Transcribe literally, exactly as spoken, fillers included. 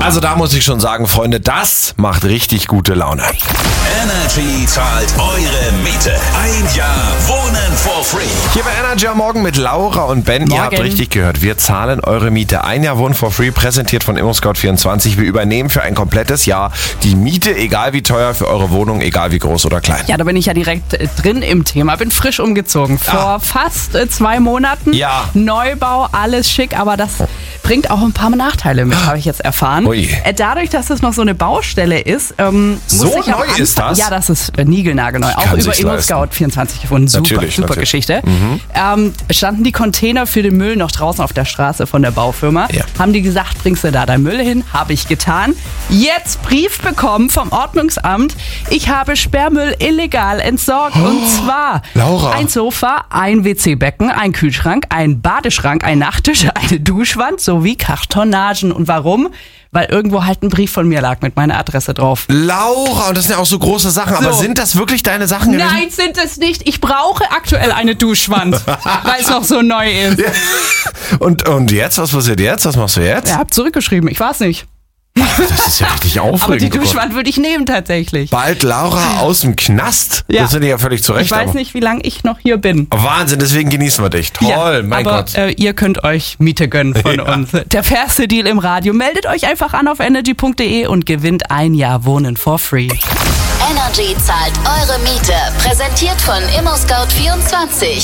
Also da muss ich schon sagen, Freunde, das macht richtig gute Laune. Energy zahlt eure Miete. Ein Jahr Wohnen for free. Hier bei Energy am Morgen mit Laura und Ben. Morgen. Ihr habt richtig gehört, wir zahlen eure Miete. Ein Jahr Wohnen for free, präsentiert von ImmoScout vierundzwanzig. Wir übernehmen für ein komplettes Jahr die Miete, egal wie teuer, für eure Wohnung, egal wie groß oder klein. Ja, da bin ich ja direkt äh, drin im Thema. Bin frisch umgezogen. Vor Ah. fast äh, zwei Monaten. Ja. Neubau, alles schick, aber das bringt auch ein paar Nachteile mit, habe ich jetzt erfahren. Ui. Äh, dadurch, dass es noch so eine Baustelle ist, ähm, So muss ich am neu Anfang, ist das? Ja, das ist äh, niegelnagelneu. Auch kann über sich's ImmoScout vierundzwanzig gefunden. Super, Natürlich, super natürlich. Geschichte. Ähm, standen die Container für den Müll noch draußen auf der Straße von der Baufirma. Ja. Haben die gesagt, bringst du da dein Müll hin? Habe ich getan. Jetzt Brief bekommen vom Ordnungsamt. Ich habe Sperrmüll illegal entsorgt. Und zwar Laura. ein Sofa, ein W C-Becken, ein Kühlschrank, ein Badeschrank, ein Nachttisch, eine Duschwand sowie Kartonagen. Und warum? Weil irgendwo halt ein Brief von mir lag mit meiner Adresse drauf. Laura, und das sind ja auch so große Sachen, aber So. sind das wirklich deine Sachen gewesen? Nein, sind es nicht. Ich brauche aktuell eine Duschwand, weil es noch so neu ist. Ja. Und, und jetzt? Was passiert jetzt? Was machst du jetzt? Er hat zurückgeschrieben, ich weiß nicht. Das ist ja richtig aufregend. Aber die oh Gott. Duschwand würde ich nehmen tatsächlich. Bald Laura aus dem Knast? Ja. Das finde ich ja völlig zurecht. Ich weiß aber- nicht, wie lange ich noch hier bin. Wahnsinn, deswegen genießen wir dich. Toll, Ja, mein aber Gott. äh, ihr könnt euch Miete gönnen von Ja. uns. Der fairste Deal im Radio. Meldet euch einfach an auf energy punkt de und gewinnt ein Jahr Wohnen for free. Energy zahlt eure Miete. Präsentiert von ImmoScout vierundzwanzig.